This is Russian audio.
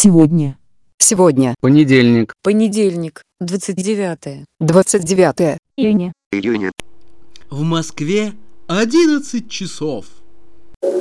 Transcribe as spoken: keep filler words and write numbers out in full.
Сегодня. Сегодня. Понедельник. Понедельник, двадцать девятое. двадцать девятое Июня. июня. В Москве одиннадцать часов.